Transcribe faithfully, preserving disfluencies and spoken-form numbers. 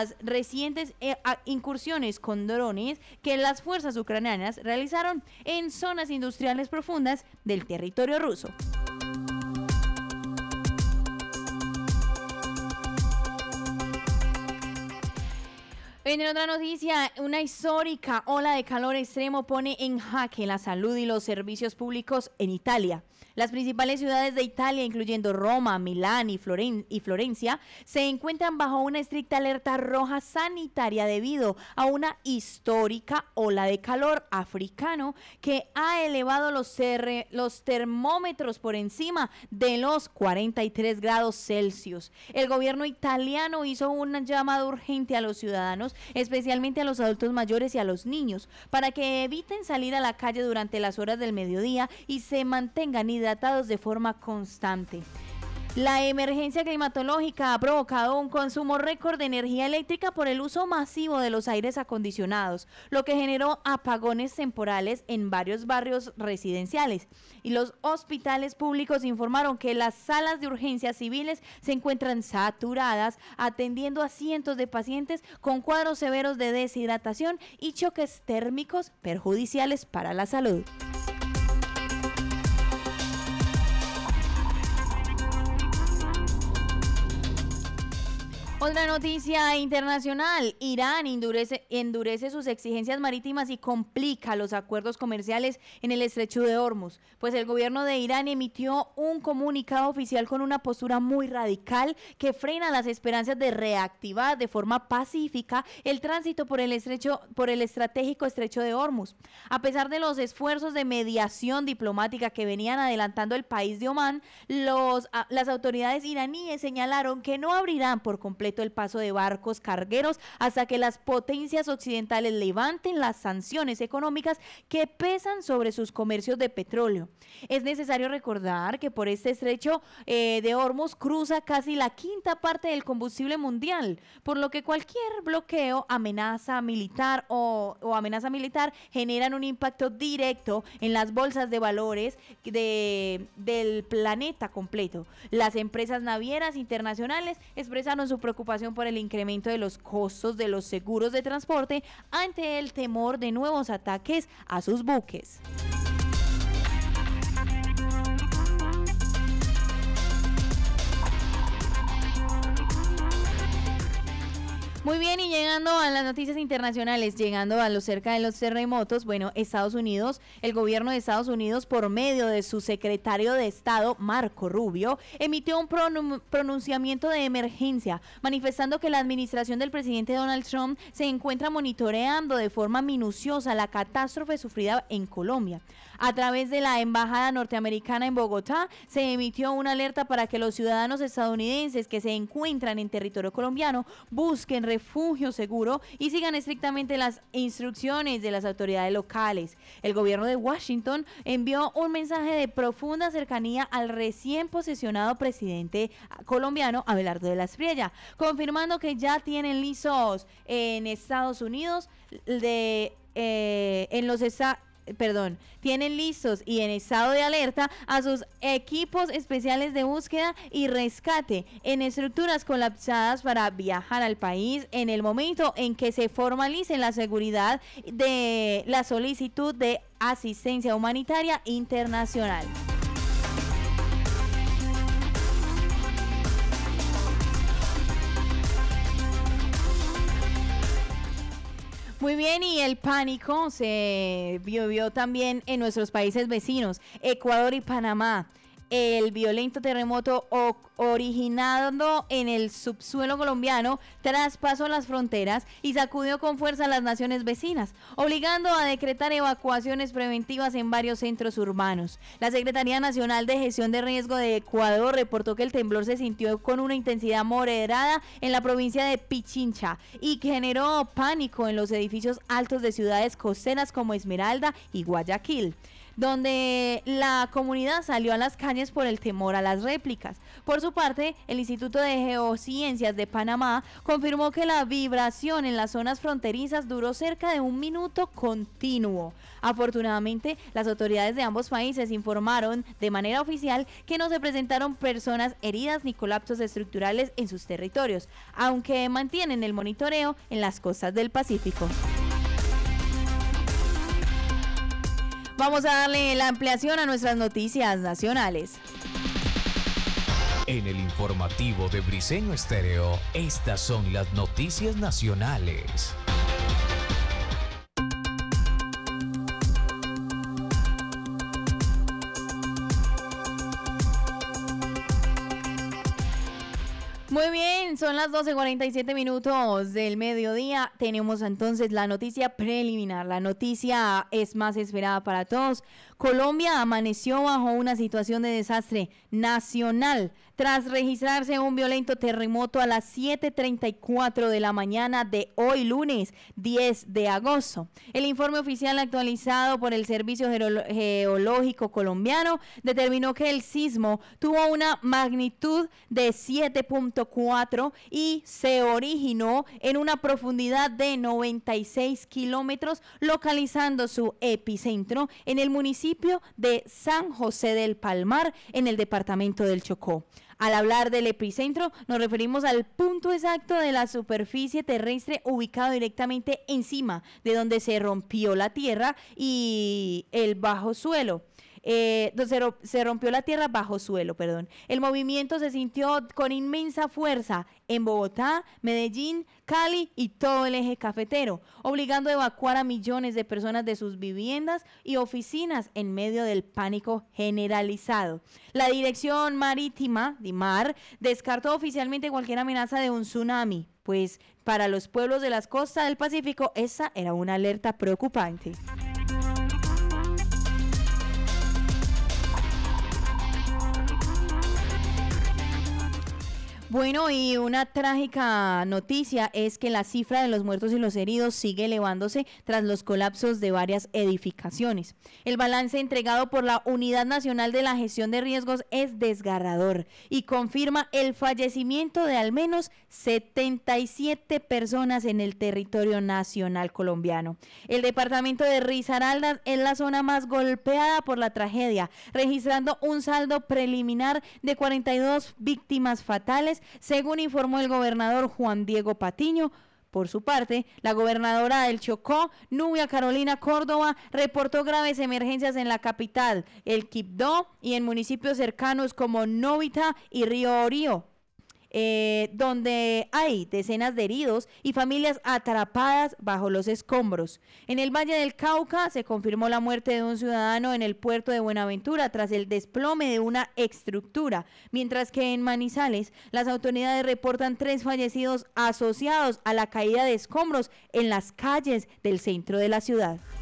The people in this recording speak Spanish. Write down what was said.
las recientes eh, incursiones con drones que las fuerzas ucranianas realizaron en zonas industriales profundas del territorio ruso. En otra noticia, una histórica ola de calor extremo pone en jaque la salud y los servicios públicos en Italia. Las principales ciudades de Italia, incluyendo Roma, Milán y, Floren- y Florencia, se encuentran bajo una estricta alerta roja sanitaria debido a una histórica ola de calor africano que ha elevado los, ter- los termómetros por encima de los cuarenta y tres grados Celsius. El gobierno italiano hizo una llamada urgente a los ciudadanos, especialmente a los adultos mayores y a los niños, para que eviten salir a la calle durante las horas del mediodía y se mantengan hidratados de forma constante. La emergencia climatológica ha provocado un consumo récord de energía eléctrica por el uso masivo de los aires acondicionados, lo que generó apagones temporales en varios barrios residenciales. Y los hospitales públicos informaron que las salas de urgencias civiles se encuentran saturadas, atendiendo a cientos de pacientes con cuadros severos de deshidratación y choques térmicos perjudiciales para la salud. Otra noticia internacional, Irán endurece, endurece sus exigencias marítimas y complica los acuerdos comerciales en el estrecho de Hormuz, pues el gobierno de Irán emitió un comunicado oficial con una postura muy radical que frena las esperanzas de reactivar de forma pacífica el tránsito por el estrecho, por el estratégico estrecho de Hormuz. A pesar de los esfuerzos de mediación diplomática que venían adelantando el país de Omán, los, las autoridades iraníes señalaron que no abrirán por completo el paso de barcos cargueros hasta que las potencias occidentales levanten las sanciones económicas que pesan sobre sus comercios de petróleo. Es necesario recordar que por este estrecho eh, de Hormuz cruza casi la quinta parte del combustible mundial, por lo que cualquier bloqueo, amenaza militar o, o amenaza militar generan un impacto directo en las bolsas de valores de, del planeta completo. Las empresas navieras internacionales expresaron su preocupación por el incremento de los costos de los seguros de transporte ante el temor de nuevos ataques a sus buques. Muy bien, y llegando a las noticias internacionales, llegando a lo cerca de los terremotos, bueno, Estados Unidos, el gobierno de Estados Unidos, por medio de su secretario de Estado, Marco Rubio, emitió un pronun- pronunciamiento de emergencia, manifestando que la administración del presidente Donald Trump se encuentra monitoreando de forma minuciosa la catástrofe sufrida en Colombia. A través de la embajada norteamericana en Bogotá, se emitió una alerta para que los ciudadanos estadounidenses que se encuentran en territorio colombiano busquen refugio seguro y sigan estrictamente las instrucciones de las autoridades locales. El gobierno de Washington envió un mensaje de profunda cercanía al recién posesionado presidente colombiano Abelardo de la Espriella, confirmando que ya tienen listos en Estados Unidos de eh, en los estados Perdón, tienen listos y en estado de alerta a sus equipos especiales de búsqueda y rescate en estructuras colapsadas para viajar al país en el momento en que se formalice la seguridad de la solicitud de asistencia humanitaria internacional. Muy bien, y el pánico se vivió también en nuestros países vecinos, Ecuador y Panamá. El violento terremoto o- originado en el subsuelo colombiano traspasó las fronteras y sacudió con fuerza a las naciones vecinas, obligando a decretar evacuaciones preventivas en varios centros urbanos. La Secretaría Nacional de Gestión de Riesgo de Ecuador reportó que el temblor se sintió con una intensidad moderada en la provincia de Pichincha y que generó pánico en los edificios altos de ciudades costeras como Esmeralda y Guayaquil. donde la comunidad salió a las calles por el temor a las réplicas. Por su parte, el Instituto de Geociencias de Panamá confirmó que la vibración en las zonas fronterizas duró cerca de un minuto continuo. Afortunadamente, las autoridades de ambos países informaron de manera oficial que no se presentaron personas heridas ni colapsos estructurales en sus territorios, aunque mantienen el monitoreo en las costas del Pacífico. Vamos a darle la ampliación a nuestras noticias nacionales. En el informativo de Briseño Estéreo, estas son las noticias nacionales. Muy bien, son las doce cuarenta y siete minutos del mediodía. Tenemos entonces la noticia preliminar. La noticia es más esperada para todos. Colombia amaneció bajo una situación de desastre nacional tras registrarse un violento terremoto a las siete treinta y cuatro de la mañana de hoy lunes diez de agosto. El informe oficial actualizado por el Servicio Geológico Colombiano determinó que el sismo tuvo una magnitud de siete punto cuatro y se originó en una profundidad de noventa y seis kilómetros, localizando su epicentro en el municipio de San José del Palmar, en el departamento del Chocó. Al hablar del epicentro, nos referimos al punto exacto de la superficie terrestre ubicado directamente encima de donde se rompió la tierra y el bajo suelo. Eh, se, se rompió la tierra bajo suelo, perdón. El movimiento se sintió con inmensa fuerza en Bogotá, Medellín, Cali y todo el eje cafetero, obligando a evacuar a millones de personas de sus viviendas y oficinas en medio del pánico generalizado. La Dirección Marítima, DIMAR, descartó oficialmente cualquier amenaza de un tsunami, pues para los pueblos de las costas del Pacífico esa era una alerta preocupante. Bueno, y una trágica noticia es que la cifra de los muertos y los heridos sigue elevándose tras los colapsos de varias edificaciones. El balance entregado por la Unidad Nacional de la Gestión de Riesgos es desgarrador y confirma el fallecimiento de al menos setenta y siete personas en el territorio nacional colombiano. El departamento de Risaralda es la zona más golpeada por la tragedia, registrando un saldo preliminar de cuarenta y dos víctimas fatales, según informó el gobernador Juan Diego Patiño. Por su parte, la gobernadora del Chocó, Nubia Carolina Córdoba, reportó graves emergencias en la capital, el Quibdó, y en municipios cercanos como Novita y Río Orío, eh, donde hay decenas de heridos y familias atrapadas bajo los escombros. En el Valle del Cauca se confirmó la muerte de un ciudadano en el puerto de Buenaventura tras el desplome de una estructura, mientras que en Manizales las autoridades reportan tres fallecidos asociados a la caída de escombros en las calles del centro de la ciudad.